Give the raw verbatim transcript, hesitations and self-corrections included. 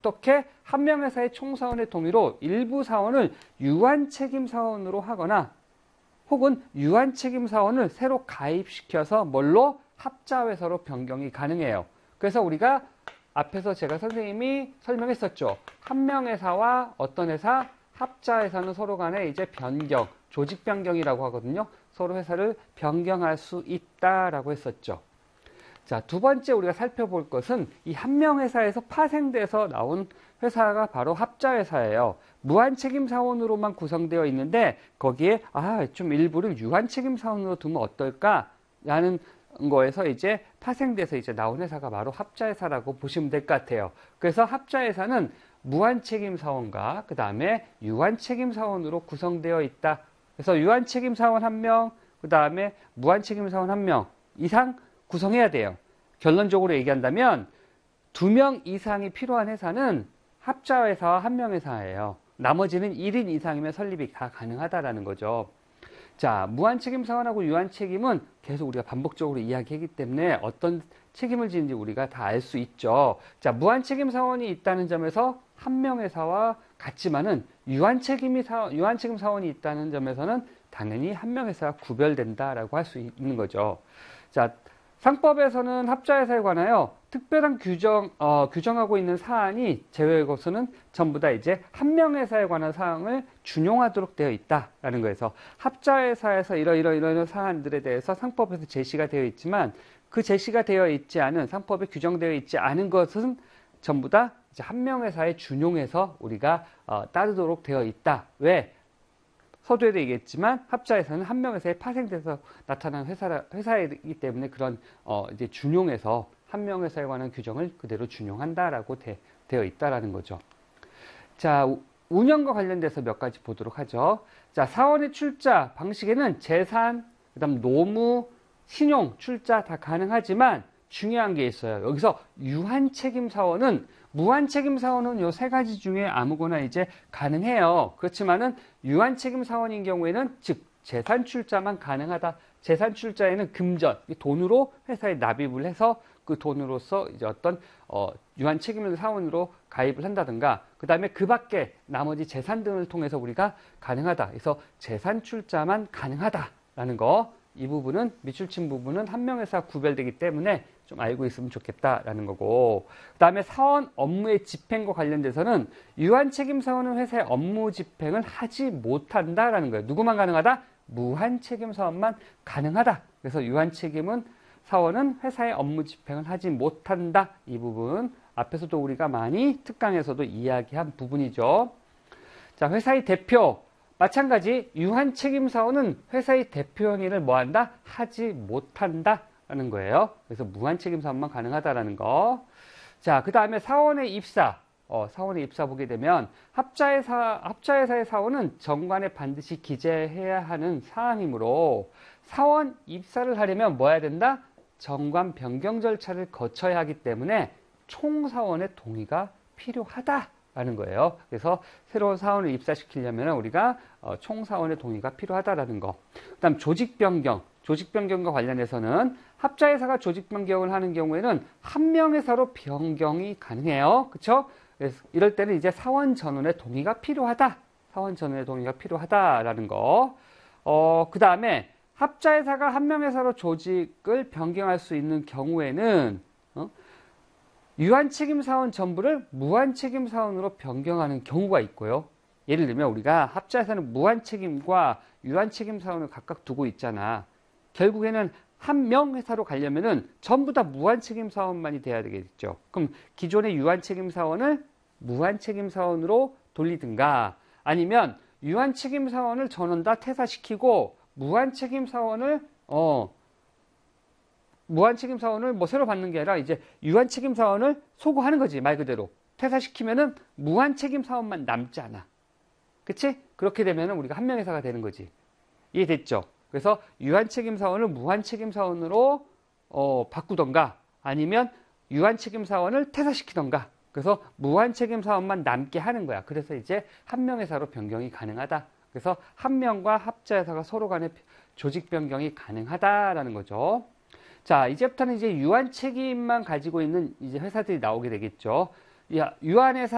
어떻게 한 명 회사의 총사원의 동의로 일부 사원을 유한책임 사원으로 하거나 혹은 유한책임 사원을 새로 가입시켜서 뭘로? 합자회사로 변경이 가능해요. 그래서 우리가 앞에서 제가 선생님이 설명했었죠. 한 명 회사와 어떤 회사? 합자회사는 서로 간에 이제 변경, 조직 변경이라고 하거든요. 서로 회사를 변경할 수 있다라고 했었죠. 자, 두 번째 우리가 살펴볼 것은 이 한 명 회사에서 파생돼서 나온 회사가 바로 합자회사예요. 무한책임 사원으로만 구성되어 있는데 거기에 아, 좀 일부를 유한책임 사원으로 두면 어떨까라는 거에서 이제 파생돼서 이제 나온 회사가 바로 합자회사라고 보시면 될 것 같아요. 그래서 합자회사는 무한책임 사원과 그 다음에 유한책임 사원으로 구성되어 있다. 그래서 유한책임 사원 한 명, 그 다음에 무한책임 사원 한 명 이상 구성해야 돼요. 결론적으로 얘기한다면 두 명 이상이 필요한 회사는 합자회사와 한 명 회사예요. 나머지는 일 인 이상이면 설립이 다 가능하다라는 거죠. 자, 무한책임 사원하고 유한책임은 계속 우리가 반복적으로 이야기하기 때문에 어떤 책임을 지는지 우리가 다 알 수 있죠. 자, 무한책임 사원이 있다는 점에서 한 명 회사와 같지만은 유한책임이 사, 유한책임 사원이 있다는 점에서는 당연히 한 명 회사가 구별된다라고 할 수 있는 거죠. 자, 상법에서는 합자회사에 관하여 특별한 규정, 어, 규정하고 있는 사안이 제외하고서는 전부 다 이제 한 명 회사에 관한 사항을 준용하도록 되어 있다라는 거에서 합자회사에서 이러이러 이러이러 사안들에 대해서 상법에서 제시가 되어 있지만 그 제시가 되어 있지 않은 상법에 규정되어 있지 않은 것은 전부 다 이제 한 명 회사에 준용해서 우리가 어, 따르도록 되어 있다. 왜? 서두에도 얘기했지만 합자회사는 한 명 회사에 파생돼서 나타난 회사, 회사이기 때문에 그런 어, 이제 준용해서 한 명 회사에 관한 규정을 그대로 준용한다라고 되, 되어 있다라는 거죠. 자, 운영과 관련돼서 몇 가지 보도록 하죠. 자, 사원의 출자 방식에는 재산, 그다음 노무, 신용, 출자 다 가능하지만 중요한 게 있어요. 여기서 유한책임 사원은 무한책임 사원은 요 세 가지 중에 아무거나 이제 가능해요. 그렇지만은 유한책임 사원인 경우에는 즉 재산 출자만 가능하다. 재산 출자에는 금전, 돈으로 회사에 납입을 해서 그 돈으로서 이제 어떤 어, 유한책임 사원으로 가입을 한다든가, 그 다음에 그 밖에 나머지 재산 등을 통해서 우리가 가능하다. 그래서 재산 출자만 가능하다라는 거. 이 부분은 미출친 부분은 한 명 회사 구별되기 때문에 좀 알고 있으면 좋겠다라는 거고, 그 다음에 사원 업무의 집행과 관련돼서는 유한책임 사원은 회사의 업무 집행을 하지 못한다라는 거예요. 누구만 가능하다? 무한책임 사원만 가능하다. 그래서 유한책임은 사원은 회사의 업무 집행을 하지 못한다. 이 부분 앞에서도 우리가 많이 특강에서도 이야기한 부분이죠. 자, 회사의 대표 마찬가지 유한책임 사원은 회사의 대표 행위를 뭐한다? 하지 못한다 라는 거예요. 그래서 무한책임 사원만 가능하다라는 거. 자, 그 다음에 사원의 입사. 어, 사원의 입사 보게 되면 합자회사, 합자회사의 사원은 정관에 반드시 기재해야 하는 사항이므로 사원 입사를 하려면 뭐 해야 된다? 정관 변경 절차를 거쳐야 하기 때문에 총사원의 동의가 필요하다. 라는 거예요. 그래서 새로운 사원을 입사시키려면 우리가 어, 총사원의 동의가 필요하다라는 거. 그 다음 조직 변경. 조직 변경과 관련해서는 합자회사가 조직 변경을 하는 경우에는 한 명 회사로 변경이 가능해요. 그렇죠? 그래서 이럴 때는 이제 사원 전원의 동의가 필요하다. 사원 전원의 동의가 필요하다라는 거. 어, 그 다음에 합자회사가 한 명 회사로 조직을 변경할 수 있는 경우에는 어? 유한책임 사원 전부를 무한책임 사원으로 변경하는 경우가 있고요. 예를 들면 우리가 합자회사는 무한책임과 유한책임 사원을 각각 두고 있잖아. 결국에는 한 명 회사로 가려면은 전부 다 무한책임 사원만이 돼야 되겠죠. 그럼 기존의 유한책임 사원을 무한책임 사원으로 돌리든가, 아니면 유한책임 사원을 전원 다 퇴사시키고 무한책임 사원을 어 무한책임 사원을 뭐 새로 받는 게 아니라 이제 유한책임 사원을 소구하는 거지. 말 그대로 퇴사시키면은 무한책임 사원만 남지 않아. 그치? 그렇게 되면은 우리가 한 명 회사가 되는 거지. 이해됐죠? 그래서 유한책임 사원을 무한책임 사원으로 어, 바꾸던가, 아니면 유한책임 사원을 퇴사시키던가. 그래서 무한책임 사원만 남게 하는 거야. 그래서 이제 한 명 회사로 변경이 가능하다. 그래서 한 명과 합자회사가 서로 간에 조직 변경이 가능하다라는 거죠. 자, 이제부터는 이제 유한 책임만 가지고 있는 이제 회사들이 나오게 되겠죠. 유한회사